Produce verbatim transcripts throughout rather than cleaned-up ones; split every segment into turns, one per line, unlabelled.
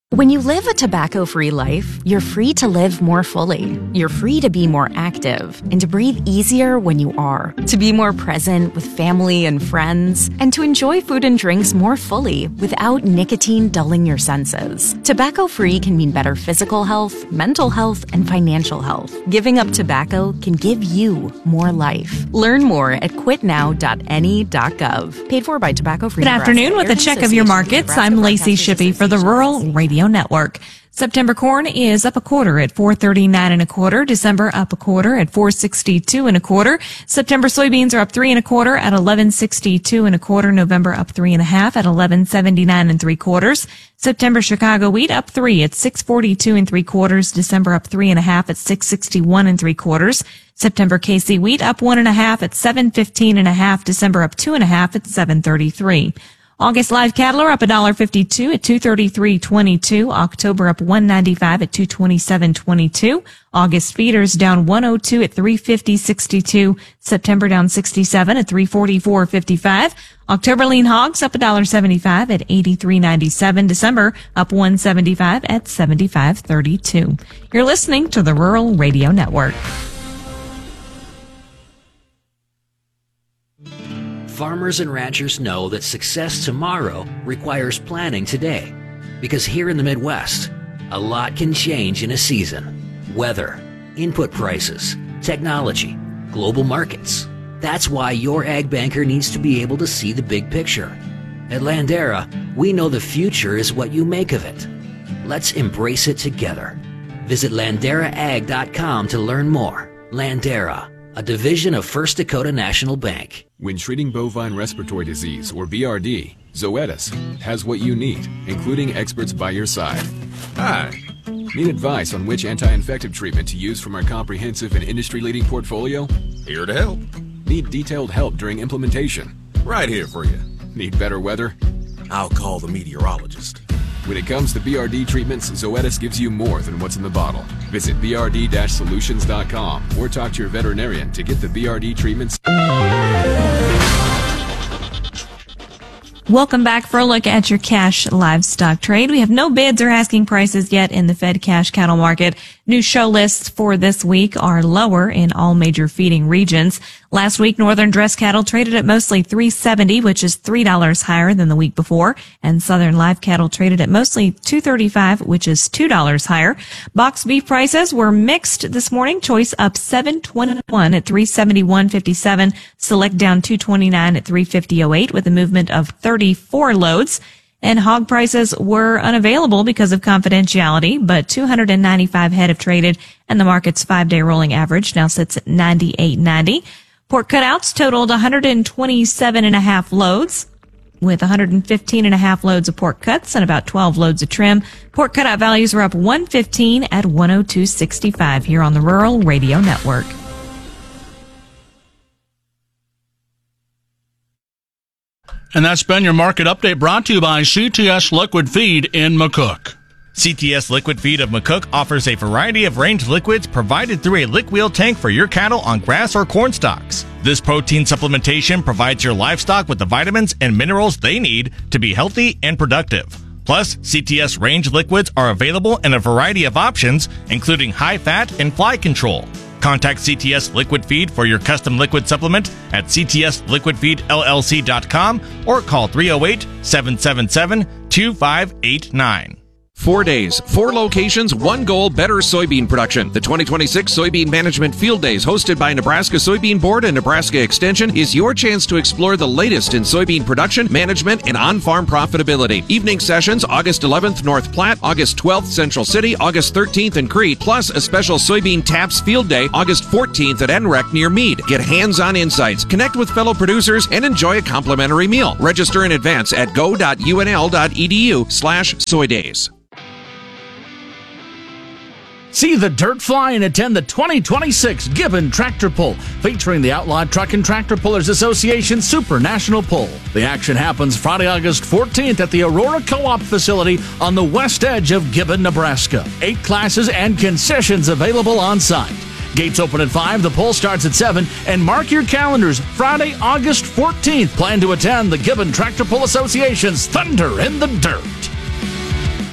When you live a tobacco-free life, you're free to live more fully. You're free to be more active and to breathe easier when you are, to be more present with family and friends, and to enjoy food and drinks more fully without nicotine dulling your senses. Tobacco-free can mean better physical health, mental health, and financial health. Giving up tobacco can give you more life. Learn more at quit now dot N E dot gov. Paid for by Tobacco Free.
Good afternoon. With a check of your markets, I'm Lacey Shippey for the Rural Radio Network. September corn is up a quarter at four thirty-nine and a quarter. December up a quarter at four sixty-two and a quarter. September soybeans are up three and a quarter at eleven sixty-two and a quarter. November up three and a half at eleven seventy-nine and three quarters. September Chicago wheat up three at six forty-two and three quarters. December up three and a half at six sixty-one and three quarters. September K C wheat up one and a half at seven fifteen and a half. December up two and a half at seven thirty-three. August live cattle are up one dollar fifty-two at two thirty-three twenty-two. October up one ninety-five at two twenty-seven twenty-two. August feeders down one oh two at three fifty sixty-two. September down sixty-seven at three forty-four fifty-five. October lean hogs up one dollar seventy-five at eighty-three ninety-seven. December up one seventy-five at seventy-five thirty-two. You're listening to the Rural Radio Network.
Farmers and ranchers know that success tomorrow requires planning today. Because here in the Midwest, a lot can change in a season. Weather, input prices, technology, global markets. That's why your ag banker needs to be able to see the big picture. At Landera, we know the future is what you make of it. Let's embrace it together. Visit Landera Ag dot com to learn more. Landera, a division of First Dakota National Bank.
When treating bovine respiratory disease, or B R D, Zoetis has what you need, including experts by your side. Hi. Need advice on which anti-infective treatment to use from our comprehensive and industry-leading portfolio? Here to help. Need detailed help during implementation? Right here for you. Need better weather? I'll call the meteorologist. When it comes to B R D treatments, Zoetis gives you more than what's in the bottle. Visit B R D solutions dot com or talk to your veterinarian to get the B R D treatments.
Welcome back for a look at your cash livestock trade. We have no bids or asking prices yet in the Fed cash cattle market. New show lists for this week are lower in all major feeding regions. Last week, northern dress cattle traded at mostly three seventy, which is three dollars higher than the week before, and southern live cattle traded at mostly two thirty-five, which is two dollars higher. Box beef prices were mixed this morning. Choice up seven twenty-one at three seventy-one fifty-seven. Select down two twenty-nine at three fifty oh eight with a movement of thirty-four loads. And hog prices were unavailable because of confidentiality, but two hundred ninety-five head have traded, and the market's five-day rolling average now sits at ninety-eight ninety. Pork cutouts totaled one hundred twenty-seven and a half loads, with one hundred fifteen and a half loads of pork cuts and about twelve loads of trim. Pork cutout values were up one fifteen at one oh two sixty-five here on the Rural Radio Network.
And that's been your market update brought to you by C T S Liquid Feed in McCook.
C T S Liquid Feed of McCook offers a variety of range liquids provided through a lick wheel tank for your cattle on grass or corn stalks. This protein supplementation provides your livestock with the vitamins and minerals they need to be healthy and productive. Plus, C T S range liquids are available in a variety of options, including high fat and fly control. Contact C T S Liquid Feed for your custom liquid supplement at c t s liquid feed l l c dot com or call three oh eight, seven seven seven, two five eight nine.
Four days, four locations, one goal, better soybean production. The twenty twenty-six Soybean Management Field Days, hosted by Nebraska Soybean Board and Nebraska Extension, is your chance to explore the latest in soybean production, management, and on-farm profitability. Evening sessions, August eleventh, North Platte, August twelfth, Central City, August thirteenth in Crete, plus a special Soybean Taps Field Day, August fourteenth at N R E C near Meade. Get hands-on insights, connect with fellow producers, and enjoy a complimentary meal. Register in advance at go dot u n l dot e d u slash soy days.
See the dirt fly and attend the twenty twenty-six Gibbon Tractor Pull, featuring the Outlawed Truck and Tractor Pullers Association Super National Pull. The action happens Friday, August fourteenth at the Aurora Co-op facility on the west edge of Gibbon, Nebraska. Eight classes and concessions available on site. Gates open at five, the pull starts at seven, and mark your calendars, Friday, August fourteenth. Plan to attend the Gibbon Tractor Pull Association's Thunder in the Dirt.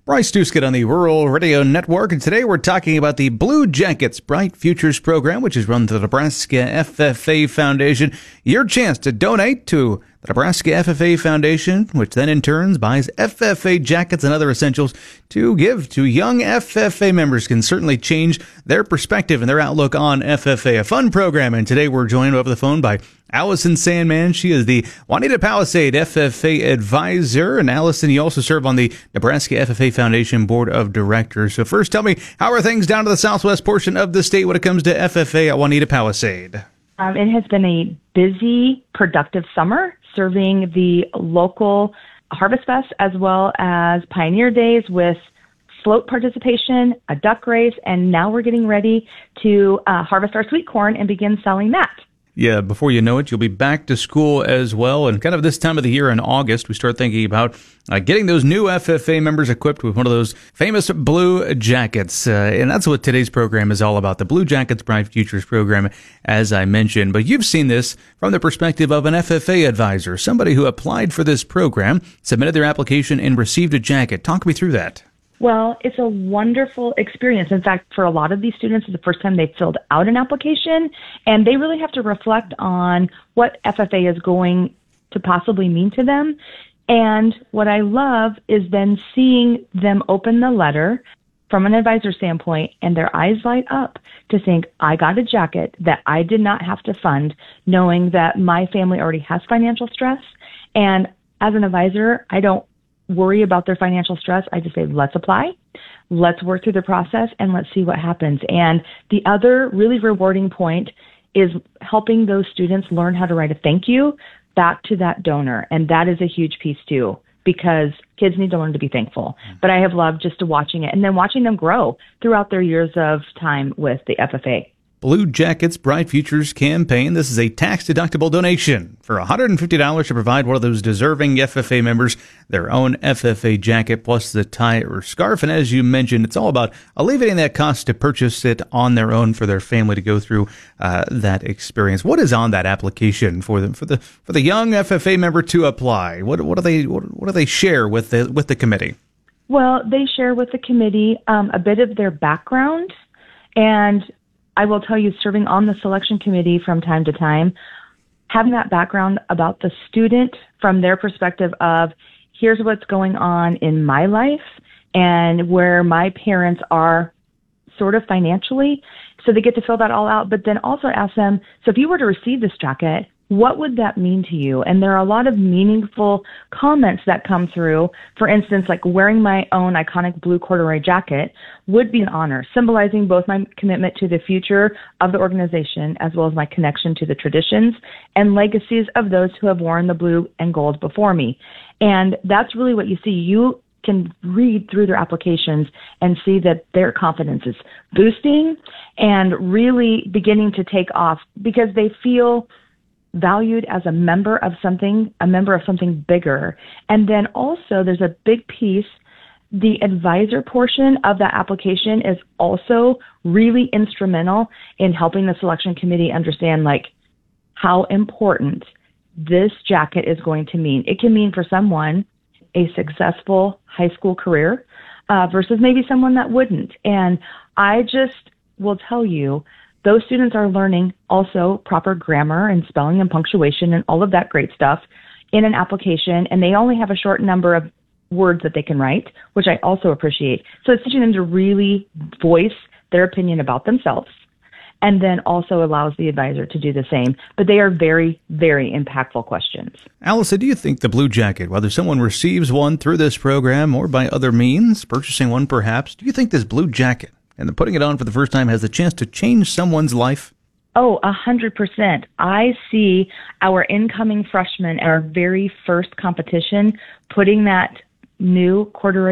Bryce Duskett on the Rural Radio Network, and today we're talking about the Blue Jackets Bright Futures program, which is run through the Nebraska F F A Foundation. Your chance to donate to the Nebraska F F A Foundation, which then in turn buys F F A jackets and other essentials to give to young F F A members, can certainly change their perspective and their outlook on F F A. A fun program, and today we're joined over the phone by Allison Sandman. She is the Juanita Palisade F F A advisor. And Allison, you also serve on the Nebraska F F A Foundation Board of Directors. So first, tell me, how are things down to the southwest portion of the state when it comes to F F A at Juanita Palisade?
Um, it has been a busy, productive summer serving the local Harvest Fest as well as Pioneer Days with float participation, a duck race, and now we're getting ready to uh, harvest our sweet corn and begin selling that.
Yeah, before you know it, you'll be back to school as well. And kind of this time of the year in August, we start thinking about uh, getting those new F F A members equipped with one of those famous blue jackets. Uh, and that's what today's program is all about, the Blue Jackets Bright Futures program, as I mentioned. But you've seen this from the perspective of an F F A advisor, somebody who applied for this program, submitted their application, and received a jacket. Talk me through that.
Well, it's a wonderful experience. In fact, for a lot of these students, it's the first time they've filled out an application, and they really have to reflect on what F F A is going to possibly mean to them. And what I love is then seeing them open the letter from an advisor standpoint, and their eyes light up to think, I got a jacket that I did not have to fund, knowing that my family already has financial stress. And as an advisor, I don't worry about their financial stress. I just say, let's apply, let's work through the process, and let's see what happens. And the other really rewarding point is helping those students learn how to write a thank you back to that donor. And that is a huge piece too, because kids need to learn to be thankful. But I have loved just watching it and then watching them grow throughout their years of time with the F F A.
Blue Jackets Bright Futures campaign. This is a tax-deductible donation for one hundred fifty dollars to provide one of those deserving F F A members their own F F A jacket plus the tie or scarf. And as you mentioned, it's all about alleviating that cost to purchase it on their own for their family to go through uh, that experience. What is on that application for them for the for the young F F A member to apply? What what do they what, what do they share with the with the committee?
Well, they share with the committee um, a bit of their background, and I will tell you, serving on the selection committee from time to time, having that background about the student from their perspective of, here's what's going on in my life and where my parents are sort of financially. So they get to fill that all out, but then also ask them, so if you were to receive this jacket, what would that mean to you? And there are a lot of meaningful comments that come through. For instance, like wearing my own iconic blue corduroy jacket would be an honor, symbolizing both my commitment to the future of the organization as well as my connection to the traditions and legacies of those who have worn the blue and gold before me. And that's really what you see. You can read through their applications and see that their confidence is boosting and really beginning to take off because they feel valued as a member of something, a member of something bigger. And then also there's a big piece, the advisor portion of that application is also really instrumental in helping the selection committee understand like how important this jacket is going to mean. It can mean for someone a successful high school career uh, versus maybe someone that wouldn't. And I just will tell you, those students are learning also proper grammar and spelling and punctuation and all of that great stuff in an application, and they only have a short number of words that they can write, which I also appreciate. So it's teaching them to really voice their opinion about themselves, and then also allows the advisor to do the same. But they are very, very impactful questions.
Allison, do you think the Blue Jacket, whether someone receives one through this program or by other means, purchasing one perhaps, do you think this Blue Jacket and the putting it on for the first time has the chance to change someone's life?
Oh, a hundred percent. I see our incoming freshmen, our very first competition, putting that new corduroy